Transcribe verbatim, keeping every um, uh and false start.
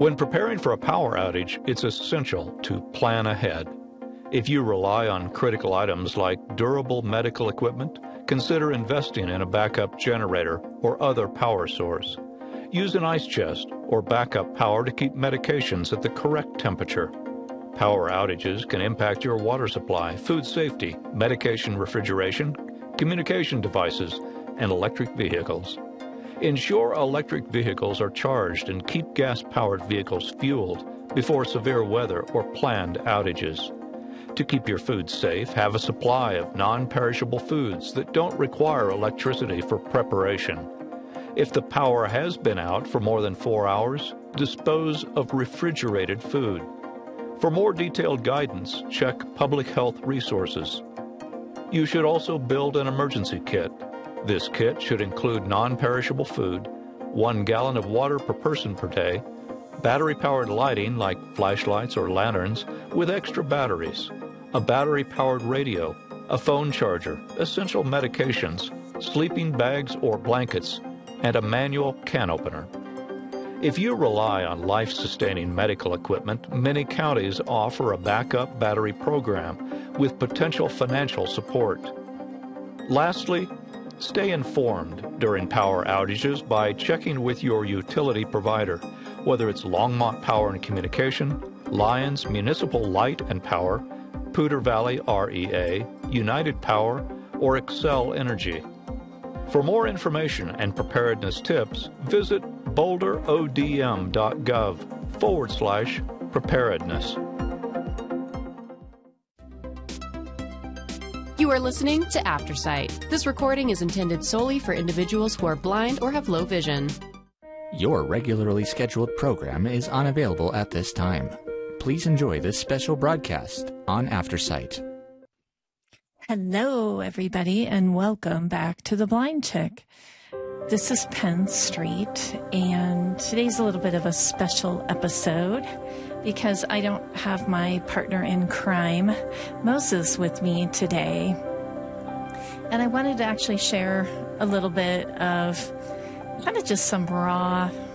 When preparing for a power outage, it's essential to plan ahead. If you rely on critical items like durable medical equipment, consider investing in a backup generator or other power source. Use an ice chest or backup power to keep medications at the correct temperature. Power outages can impact your water supply, food safety, medication refrigeration, communication devices, and electric vehicles. Ensure electric vehicles are charged and keep gas-powered vehicles fueled before severe weather or planned outages. To keep your food safe, have a supply of non-perishable foods that don't require electricity for preparation. If the power has been out for more than four hours, dispose of refrigerated food. For more detailed guidance, check public health resources. You should also build an emergency kit. This kit should include non-perishable food, one gallon of water per person per day, battery-powered lighting like flashlights or lanterns with extra batteries, a battery-powered radio, a phone charger, essential medications, sleeping bags or blankets, and a manual can opener. If you rely on life-sustaining medical equipment, many counties offer a backup battery program with potential financial support. Lastly, stay informed during power outages by checking with your utility provider, whether it's Longmont Power and Communication, Lyons Municipal Light and Power, Poudre Valley R E A, United Power, or Xcel Energy. For more information and preparedness tips, visit boulderodm.gov forward slash preparedness. You are listening to Aftersight. This recording is intended solely for individuals who are blind or have low vision. Your regularly scheduled program is unavailable at this time. Please enjoy this special broadcast on Aftersight. Hello, everybody, and welcome back to The Blind Chick. This is Penn Street, and today's a little bit of a special episode because I don't have my partner in crime, Moses, with me today. And I wanted to actually share a little bit of kind of just some raw